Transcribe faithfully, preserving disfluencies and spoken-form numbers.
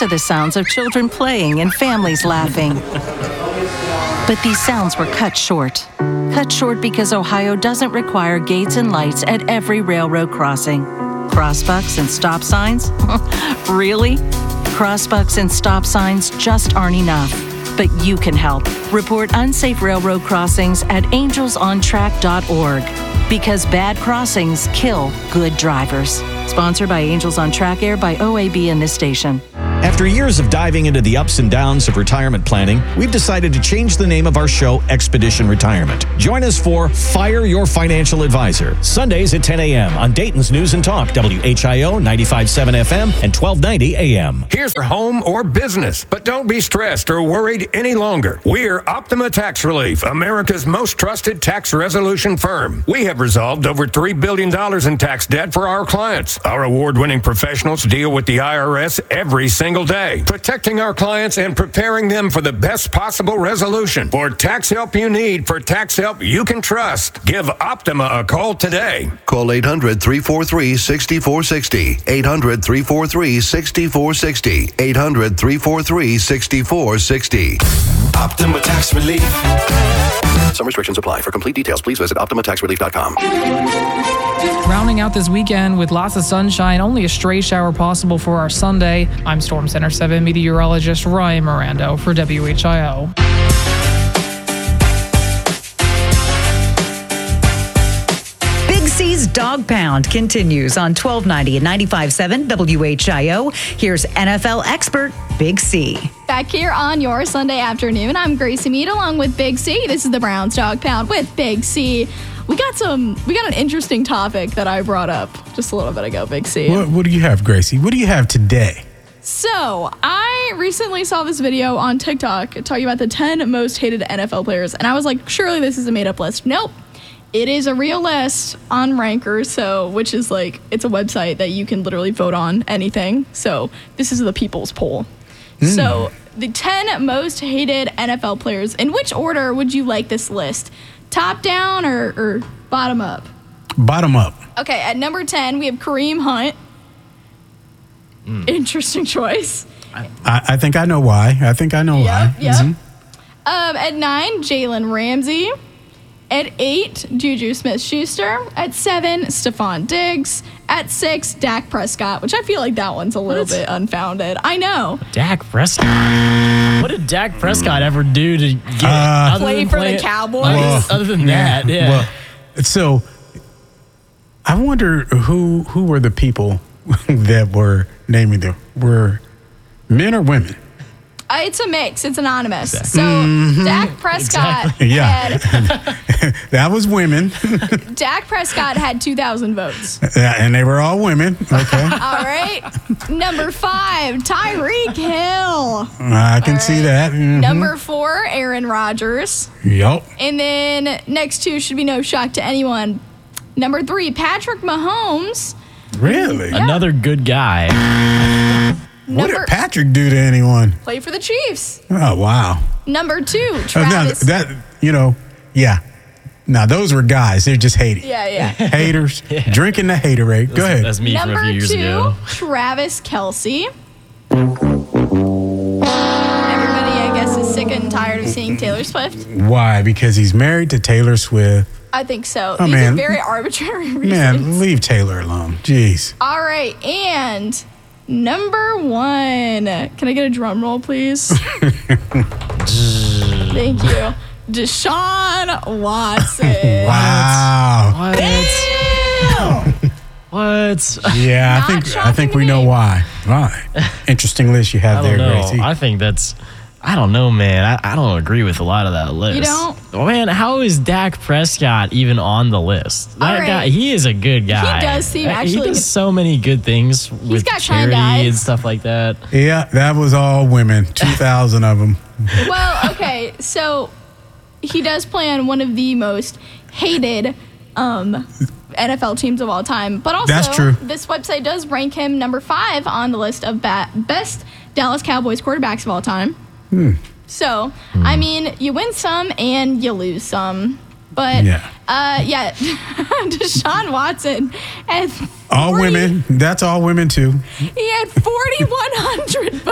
are the sounds of children playing and families laughing. But these sounds were cut short. Cut short because Ohio doesn't require gates and lights at every railroad crossing. Crossbucks and stop signs? Really? Crossbucks and stop signs just aren't enough. But you can help. Report unsafe railroad crossings at angels on track dot org. Because bad crossings kill good drivers. Sponsored by Angels on Track, aired by O A B and this station. After years of diving into the ups and downs of retirement planning, we've decided to change the name of our show, Expedition Retirement. Join us for Fire Your Financial Advisor, Sundays at ten a.m. on Dayton's News and Talk, W H I O ninety-five point seven F M and twelve ninety A M. Here's your home or business, but don't be stressed or worried any longer. We're Optima Tax Relief, America's most trusted tax resolution firm. We have resolved over three billion dollars in tax debt for our clients. Our award-winning professionals deal with the I R S every single day, protecting our clients and preparing them for the best possible resolution. For tax help you need, for tax help you can trust, give Optima a call today. Call eight hundred, three four three, six four six zero. eight hundred, three four three, six four six zero. eight hundred, three four three, six four six zero. Optima Tax Relief. Some restrictions apply. For complete details, please visit optima tax relief dot com. Rounding out this weekend with lots of sunshine, only a stray shower possible for our Sunday. I'm Storm Center seven meteorologist Ryan Mirando for W H I O. Big C's Dog Pound continues on twelve ninety and ninety-five point seven W H I O. Here's N F L expert Big C. Back here on your Sunday afternoon, I'm Gracie Mead along with Big C. This is the Browns Dog Pound with Big C. We got some. We got an interesting topic that I brought up just a little bit ago, Big C. What, what do you have, Gracie? What do you have today? So, I recently saw this video on TikTok talking about the ten most hated N F L players, and I was like, surely this is a made-up list. Nope. It is a real list on Ranker, so which is like, it's a website that you can literally vote on anything. So, this is the people's poll. Mm. So, the ten most hated N F L players. In which order would you like this list? Top down or, or bottom up? Bottom up. Okay, at number ten, we have Kareem Hunt. Mm. Interesting choice. I, I think I know why. I think I know yep, why. Yep. Mm-hmm. Um, at nine, Jalen Ramsey. At eight, Juju Smith-Schuster. At seven, Stephon Diggs. At six, Dak Prescott, which I feel like that one's a little what? bit unfounded. I know. Dak Prescott? What did Dak Prescott ever do to get uh, play for play, the Cowboys? Well, other than that, yeah. Well, so I wonder who who were the people that were naming them. Were men or women? Uh, it's a mix. It's anonymous. Exactly. So mm-hmm. Dak Prescott exactly. yeah. had that was women. Dak Prescott had two thousand votes. Yeah, and they were all women. Okay. All right. Number five, Tyreek Hill. I can right. see that. Mm-hmm. Number four, Aaron Rodgers. Yep. And then next two should be no shock to anyone. Number three, Patrick Mahomes. Really? Yeah. Another good guy. What Number, did Patrick do to anyone? Play for the Chiefs. Oh, wow. Number two, Travis. Uh, now, that, you know, yeah. Now, those were guys. They're just hating. Yeah, yeah. Haters. yeah. Drinking the haterade. Go that's, ahead. That's me Number from a few years two, ago. Travis Kelce. Everybody, I guess, is sick and tired of seeing Taylor Swift. Why? Because he's married to Taylor Swift. I think so. Oh, These man. are very arbitrary reasons. Man, leave Taylor alone. Jeez. All right, and number one. Can I get a drum roll, please? Thank you. Deshaun Watson. Wow. What? Damn. What? Yeah, Not I think I think we me. know why. Why? Interesting list you have I there, don't know. Gracie. I think that's. I don't know, man. I, I don't agree with a lot of that list. You don't? Oh, man, how is Dak Prescott even on the list? That right. guy, he is a good guy. He does seem Uh, actually He does good. so many good things with got kind charity eyes. and stuff like that. Yeah, that was all women. two thousand of them. Well, okay, so he does play on one of the most hated um, N F L teams of all time. But also, That's true. This website does rank him number five on the list of ba- best Dallas Cowboys quarterbacks of all time. Hmm. So, hmm. I mean, you win some and you lose some. But, yeah, uh, yeah. Deshaun Watson at all women. That's all women, too. He had forty-one hundred votes.